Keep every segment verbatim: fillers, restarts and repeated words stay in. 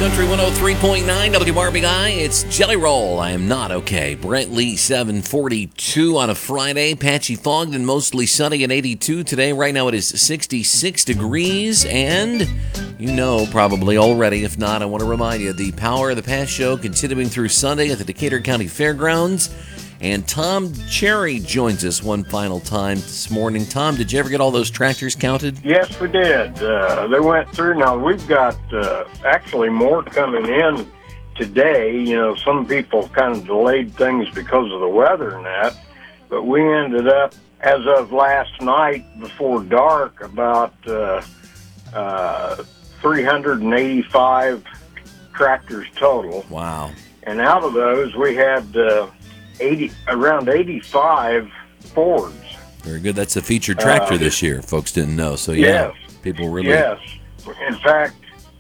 Country one oh three point nine W R B I. It's Jelly Roll. I am not okay. Brent Lee, seven forty-two on a Friday. Patchy, fogged, and mostly sunny at eighty-two today. Right now it is sixty-six degrees, and you know probably already. If not, I want to remind you, the Power of the Past show continuing through Sunday at the Decatur County Fairgrounds. And Tom Cherry joins us one final time this morning. Tom, did you ever get all those tractors counted? Yes, we did. Uh, they went through. Now, we've got uh, actually more coming in today. You know, some people kind of delayed things because of the weather and that. But we ended up, as of last night before dark, about uh, uh, three hundred eighty-five tractors total. Wow. And out of those, we had... Uh, eighty around eighty-five Fords. Very good. That's a featured tractor uh, this year. Folks didn't know. So, yeah, yes, people really... Yes. In fact,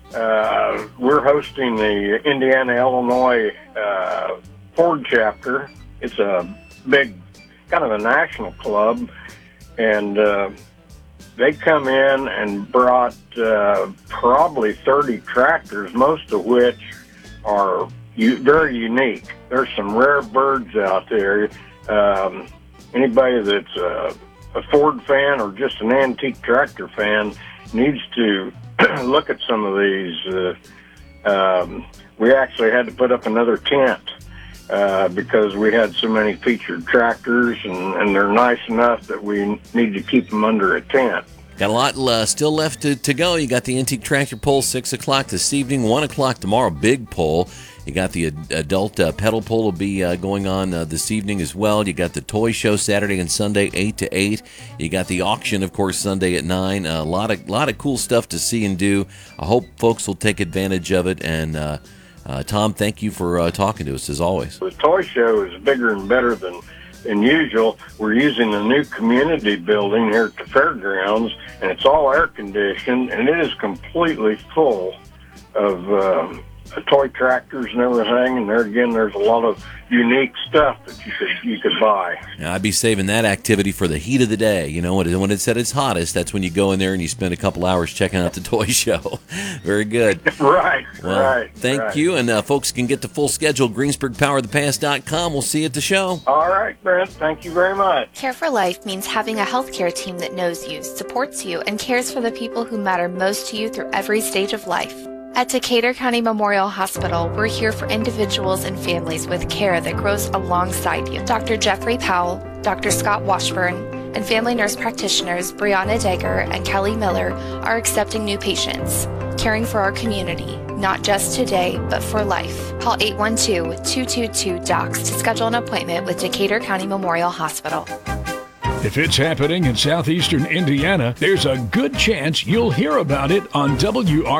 uh, we're hosting the Indiana-Illinois uh, Ford chapter. It's a big, kind of a national club, and uh, they come in and brought uh, probably thirty tractors, most of which are You, very unique. There's some rare birds out there. Um, anybody that's a, a Ford fan or just an antique tractor fan needs to look at some of these. Uh, um, we actually had to put up another tent uh, because we had so many featured tractors, and, and they're nice enough that we need to keep them under a tent. Got a lot uh, still left to, to go. You got the Antique Tractor Pull, six o'clock this evening, one o'clock tomorrow, big pull. You got the ad- adult uh, pedal pull will be uh, going on uh, this evening as well. You got the toy show Saturday and Sunday, eight to eight. You got the auction, of course, Sunday at nine. A lot of lot of cool stuff to see and do. I hope folks will take advantage of it. And, uh, uh, Tom, thank you for uh, talking to us, as always. The toy show is bigger and better than, than usual. We're using a new community building here at the fairgrounds, and it's all air-conditioned, and it is completely full of... Um, toy tractors and everything, and there again, there's a lot of unique stuff that you could you could buy. Now, I'd be saving that activity for the heat of the day. You know, when it's at its hottest, that's when you go in there and you spend a couple hours checking out the toy show. Very good. Right, well, right. Thank right. you, and uh, folks can get the full schedule, Greensburg Power of the Past dot com. We'll see you at the show. All right, Brent. Thank you very much. Care for Life means having a healthcare team that knows you, supports you, and cares for the people who matter most to you through every stage of life. At Decatur County Memorial Hospital, we're here for individuals and families with care that grows alongside you. Doctor Jeffrey Powell, Doctor Scott Washburn, and family nurse practitioners Brianna Degger and Kelly Miller are accepting new patients, caring for our community, not just today, but for life. Call eight one two, two two two, D O C S to schedule an appointment with Decatur County Memorial Hospital. If it's happening in southeastern Indiana, there's a good chance you'll hear about it on W R.